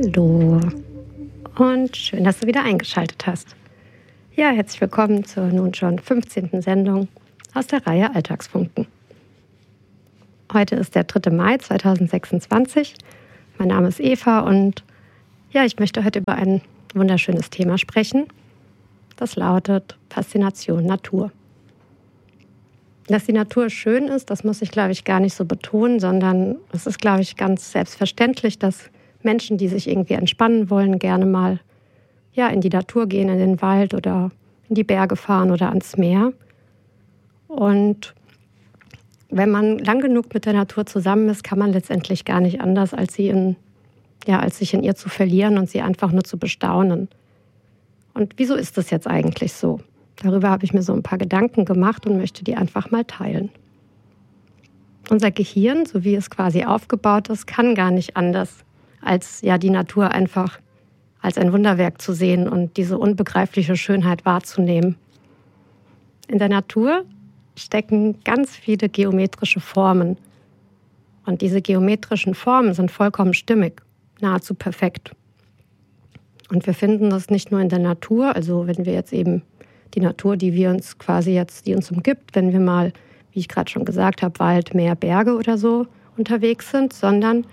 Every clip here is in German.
Hallo und schön, dass du wieder eingeschaltet hast. Ja, herzlich willkommen zur nun schon 15. Sendung aus der Reihe Alltagsfunken. Heute ist der 3. Mai 2026. Mein Name ist Eva und ja, ich möchte heute über ein wunderschönes Thema sprechen. Das lautet Faszination Natur. Dass die Natur schön ist, das muss ich, glaube ich, gar nicht so betonen, sondern es ist, glaube ich, ganz selbstverständlich, dass Menschen, die sich irgendwie entspannen wollen, gerne mal in die Natur gehen, in den Wald oder in die Berge fahren oder ans Meer. Und wenn man lang genug mit der Natur zusammen ist, kann man letztendlich gar nicht anders, als sich in ihr zu verlieren und sie einfach nur zu bestaunen. Und wieso ist das jetzt eigentlich so? Darüber habe ich mir so ein paar Gedanken gemacht und möchte die einfach mal teilen. Unser Gehirn, so wie es quasi aufgebaut ist, kann gar nicht anders, als die Natur einfach als ein Wunderwerk zu sehen und diese unbegreifliche Schönheit wahrzunehmen. In der Natur stecken ganz viele geometrische Formen. Und diese geometrischen Formen sind vollkommen stimmig, nahezu perfekt. Und wir finden das nicht nur in der Natur, also wenn wir jetzt eben die Natur, die uns umgibt, wenn wir mal, wie ich gerade schon gesagt habe, Wald, Meer, Berge oder so unterwegs sind, sondern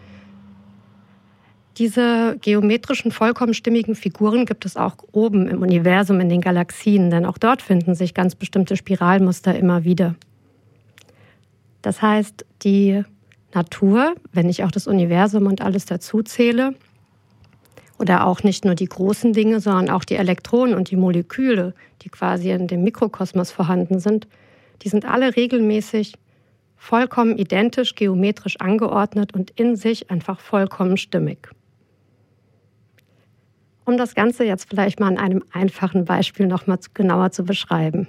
diese geometrischen, vollkommen stimmigen Figuren gibt es auch oben im Universum, in den Galaxien, denn auch dort finden sich ganz bestimmte Spiralmuster immer wieder. Das heißt, die Natur, wenn ich auch das Universum und alles dazu zähle, oder auch nicht nur die großen Dinge, sondern auch die Elektronen und die Moleküle, die quasi in dem Mikrokosmos vorhanden sind, die sind alle regelmäßig vollkommen identisch, geometrisch angeordnet und in sich einfach vollkommen stimmig. Um das Ganze jetzt vielleicht mal an einem einfachen Beispiel noch mal genauer zu beschreiben.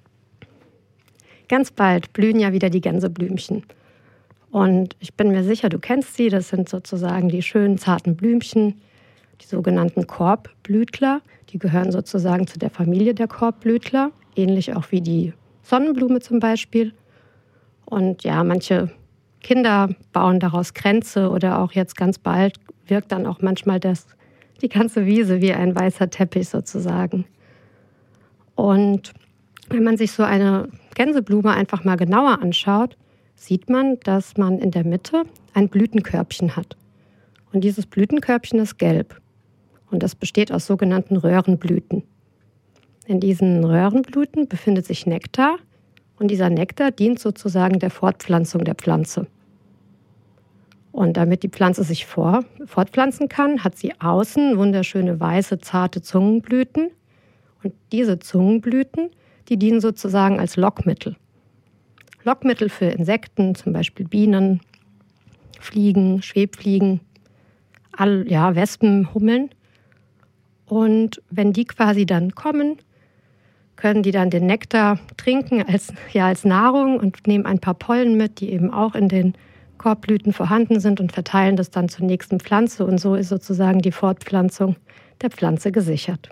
Ganz bald blühen ja wieder die Gänseblümchen. Und ich bin mir sicher, du kennst sie, das sind sozusagen die schönen, zarten Blümchen, die sogenannten Korbblütler, die gehören sozusagen zu der Familie der Korbblütler, ähnlich auch wie die Sonnenblume zum Beispiel. Und manche Kinder bauen daraus Kränze oder auch jetzt ganz bald wirkt dann auch manchmal die ganze Wiese wie ein weißer Teppich sozusagen. Und wenn man sich so eine Gänseblume einfach mal genauer anschaut, sieht man, dass man in der Mitte ein Blütenkörbchen hat. Und dieses Blütenkörbchen ist gelb. Und das besteht aus sogenannten Röhrenblüten. In diesen Röhrenblüten befindet sich Nektar und dieser Nektar dient sozusagen der Fortpflanzung der Pflanze. Und damit die Pflanze sich fortpflanzen kann, hat sie außen wunderschöne weiße, zarte Zungenblüten. Und diese Zungenblüten, die dienen sozusagen als Lockmittel. Lockmittel für Insekten, zum Beispiel Bienen, Fliegen, Schwebfliegen, Wespen, Hummeln. Und wenn die quasi dann kommen, können die dann den Nektar trinken als Nahrung und nehmen ein paar Pollen mit, die eben auch in den Korbblüten vorhanden sind und verteilen das dann zur nächsten Pflanze. Und so ist sozusagen die Fortpflanzung der Pflanze gesichert.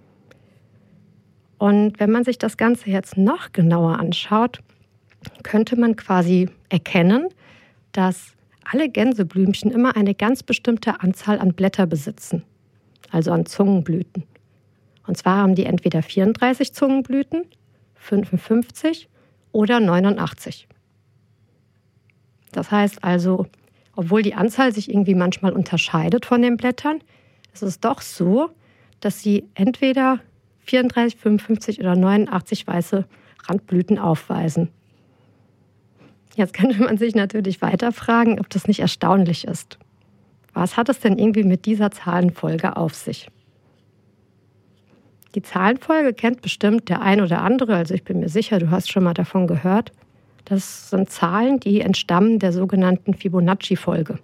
Und wenn man sich das Ganze jetzt noch genauer anschaut, könnte man quasi erkennen, dass alle Gänseblümchen immer eine ganz bestimmte Anzahl an Blätter besitzen, also an Zungenblüten. Und zwar haben die entweder 34 Zungenblüten, 55 oder 89. Das heißt also, obwohl die Anzahl sich irgendwie manchmal unterscheidet von den Blättern, ist es doch so, dass sie entweder 34, 55 oder 89 weiße Randblüten aufweisen. Jetzt könnte man sich natürlich weiter fragen, ob das nicht erstaunlich ist. Was hat es denn irgendwie mit dieser Zahlenfolge auf sich? Die Zahlenfolge kennt bestimmt der ein oder andere, also ich bin mir sicher, du hast schon mal davon gehört. Das sind Zahlen, die entstammen der sogenannten Fibonacci-Folge.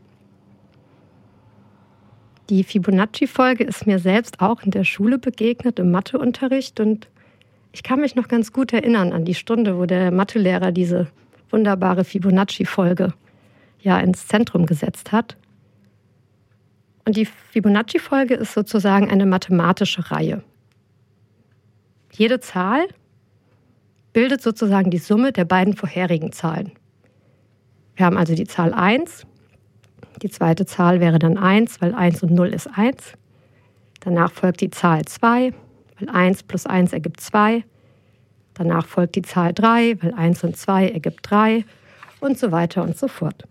Die Fibonacci-Folge ist mir selbst auch in der Schule begegnet, im Matheunterricht. Und ich kann mich noch ganz gut erinnern an die Stunde, wo der Mathelehrer diese wunderbare Fibonacci-Folge ins Zentrum gesetzt hat. Und die Fibonacci-Folge ist sozusagen eine mathematische Reihe. Jede Zahl bildet sozusagen die Summe der beiden vorherigen Zahlen. Wir haben also die Zahl 1, Die zweite Zahl wäre dann 1, weil 1 und 0 ist 1. Danach folgt die Zahl 2, weil 1 plus 1 ergibt 2. Danach folgt die Zahl 3, weil 1 und 2 ergibt 3 und so weiter und so fort.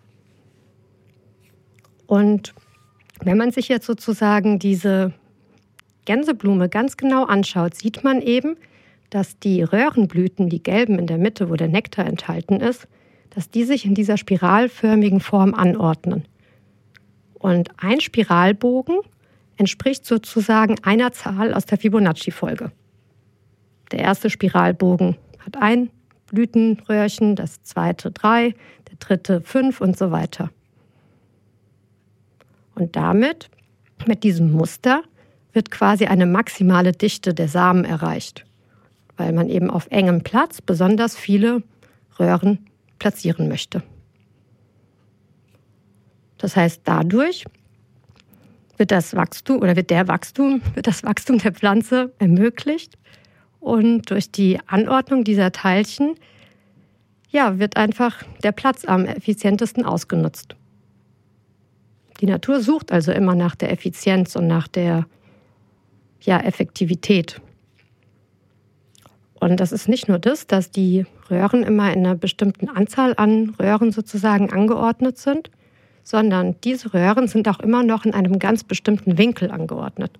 Und wenn man sich jetzt sozusagen diese Gänseblume ganz genau anschaut, sieht man eben, dass die Röhrenblüten, die gelben in der Mitte, wo der Nektar enthalten ist, dass die sich in dieser spiralförmigen Form anordnen. Und ein Spiralbogen entspricht sozusagen einer Zahl aus der Fibonacci-Folge. Der erste Spiralbogen hat ein Blütenröhrchen, das zweite 3, der dritte 5 und so weiter. Und damit, mit diesem Muster, wird quasi eine maximale Dichte der Samen erreicht, weil man eben auf engem Platz besonders viele Röhren platzieren möchte. Das heißt, dadurch wird das Wachstum der Pflanze ermöglicht und durch die Anordnung dieser Teilchen wird einfach der Platz am effizientesten ausgenutzt. Die Natur sucht also immer nach der Effizienz und nach der Effektivität. Und das ist nicht nur das, dass die Röhren immer in einer bestimmten Anzahl an Röhren sozusagen angeordnet sind, sondern diese Röhren sind auch immer noch in einem ganz bestimmten Winkel angeordnet.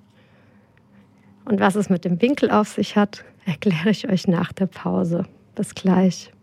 Und was es mit dem Winkel auf sich hat, erkläre ich euch nach der Pause. Bis gleich.